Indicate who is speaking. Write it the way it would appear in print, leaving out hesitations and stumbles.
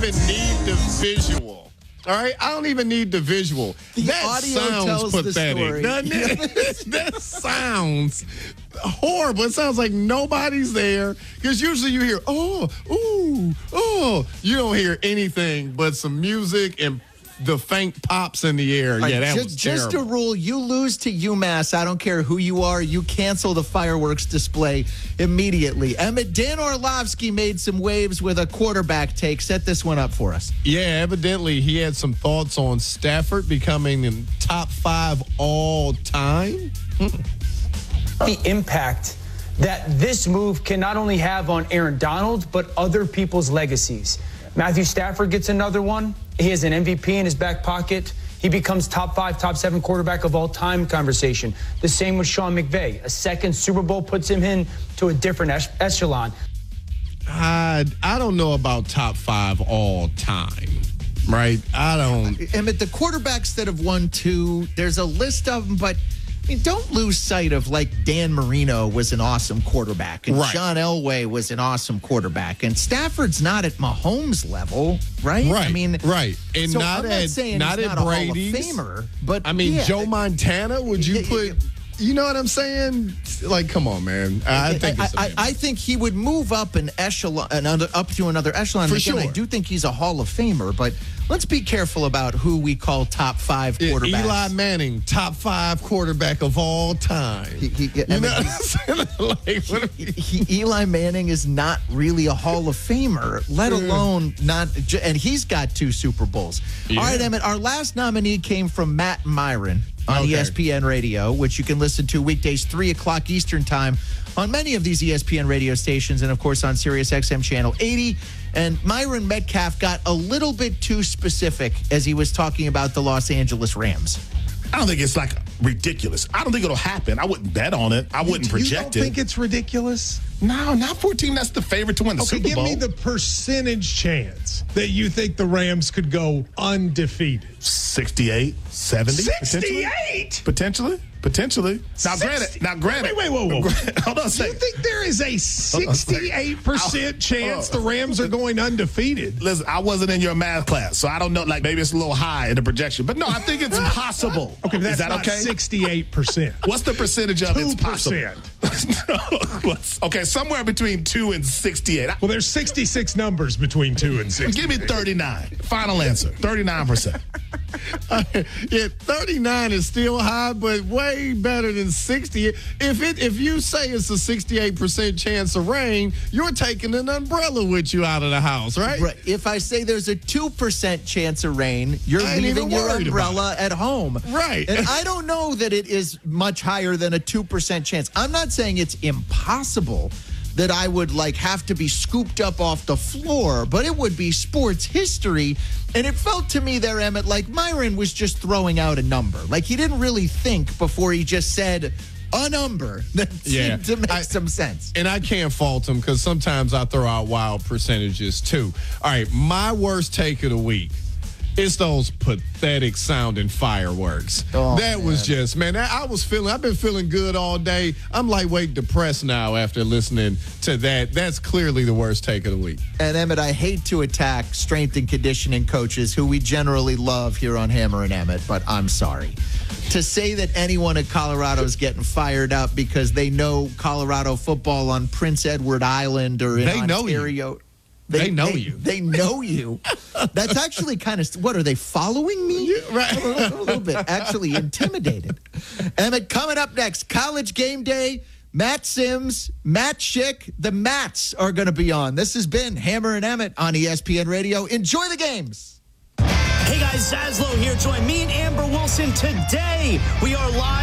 Speaker 1: even need the visual. All right, I don't even need the visual. That
Speaker 2: audio
Speaker 1: sounds
Speaker 2: tells the
Speaker 1: pathetic,
Speaker 2: story.
Speaker 1: doesn't it? That sounds horrible. It sounds like nobody's there because usually you hear, oh, ooh, oh. You don't hear anything but some music and the faint pops in the air. Yeah, that was terrible.
Speaker 2: Just a rule, you lose to UMass, I don't care who you are, you cancel the fireworks display immediately. Emmett, Dan Orlovsky made some waves with a quarterback take. Set this one up for us.
Speaker 1: Yeah, evidently he had some thoughts on Stafford becoming in top 5 all time.
Speaker 3: The impact that this move can not only have on Aaron Donald, but other people's legacies. Matthew Stafford gets another one. He has an MVP in his back pocket. He becomes top 5, top 7 quarterback of all time conversation. The same with Sean McVay. A second Super Bowl puts him into a different echelon.
Speaker 1: I don't know about top 5 all time, right? I don't.
Speaker 2: Emmett, the quarterbacks that have won 2, there's a list of them, but I mean, don't lose sight of, like, Dan Marino was an awesome quarterback, and John Elway was an awesome quarterback, and Stafford's not at Mahomes' level, right?
Speaker 1: Right.
Speaker 2: I mean,
Speaker 1: right. And
Speaker 2: so
Speaker 1: not
Speaker 2: I'm
Speaker 1: at
Speaker 2: not saying
Speaker 1: not
Speaker 2: he's
Speaker 1: at
Speaker 2: not
Speaker 1: Brady's.
Speaker 2: a Hall of Famer, but
Speaker 1: I mean,
Speaker 2: yeah.
Speaker 1: Joe Montana. Would you put? You know what I'm saying? Like, come on, man. I think
Speaker 2: I think he would move up an echelon, up to another echelon.
Speaker 1: For
Speaker 2: Again,
Speaker 1: sure.
Speaker 2: I do think he's a Hall of Famer, but let's be careful about who we call top 5 quarterbacks.
Speaker 1: Eli Manning, top 5 quarterback of all time.
Speaker 2: Eli Manning is not really a Hall of Famer, let alone not. And he's got 2 Super Bowls.
Speaker 1: Yeah.
Speaker 2: All right, Emmett. Our last nominee came from Matt Myron on ESPN Radio, which you can listen to weekdays 3 o'clock Eastern time on many of these ESPN radio stations and, of course, on Sirius XM Channel 80. And Myron Metcalf got a little bit too specific as he was talking about the Los Angeles Rams.
Speaker 4: I don't think it's like ridiculous. I don't think it'll happen. I wouldn't bet on it. I wouldn't project it.
Speaker 5: You don't think it's ridiculous?
Speaker 4: No, not for a team that's the favorite to win the Super Bowl.
Speaker 5: Give me the percentage chance that you think the Rams could go undefeated.
Speaker 4: 68, 70.
Speaker 5: 68?
Speaker 4: Potentially. Now, granted.
Speaker 5: Wait.
Speaker 4: Hold on a
Speaker 5: You
Speaker 4: second.
Speaker 5: think there is a 68% chance the Rams are going undefeated?
Speaker 4: Listen, I wasn't in your math class, so I don't know. Like, maybe it's a little high in the projection. But no, I think it's possible.
Speaker 5: Okay,
Speaker 4: is that
Speaker 5: not
Speaker 4: okay?
Speaker 5: 68%.
Speaker 4: What's the percentage of it's possible?
Speaker 5: 2%.
Speaker 4: Okay, somewhere between 2 and 68.
Speaker 5: Well, there's 66 numbers betwing 2 and 6.
Speaker 4: Give me 39. Final answer. 39%.
Speaker 1: Yeah, 39 is still high, but way better than 60. If you say it's a 68% chance of rain, you're taking an umbrella with you out of the house, right?
Speaker 2: Right. If I say there's a 2% chance of rain, you're
Speaker 1: I ain't
Speaker 2: leaving
Speaker 1: even
Speaker 2: your
Speaker 1: worried
Speaker 2: umbrella at home.
Speaker 1: Right.
Speaker 2: And I don't know that it is much higher than a 2% chance. I'm not saying it's impossible that I would have to be scooped up off the floor, but it would be sports history. And it felt to me there, Emmett, like Myron was just throwing out a number. Like he didn't really think before he just said a number that seemed to make some sense.
Speaker 1: And I can't fault him because sometimes I throw out wild percentages too. All right, my worst take of the week. It's those pathetic sounding fireworks.
Speaker 2: Oh,
Speaker 1: that was just, I've been feeling good all day. I'm lightweight depressed now after listening to that. That's clearly the worst take of the week.
Speaker 2: And Emmett, I hate to attack strength and conditioning coaches who we generally love here on Hammer and Emmett, but I'm sorry. To say that anyone at Colorado is getting fired up because they know Colorado football on Prince Edward Island or in Ontario.
Speaker 1: They know you.
Speaker 2: They know you. That's actually kind of, what, are they following me?
Speaker 1: Yeah, right.
Speaker 2: A little bit. Actually intimidated. Emmett, coming up next, College Game Day. Matt Sims, Matt Schick, the Mats are going to be on. This has been Hammer and Emmett on ESPN Radio. Enjoy the games.
Speaker 6: Hey guys, Zaslow here. Join me and Amber Wilson today. We are live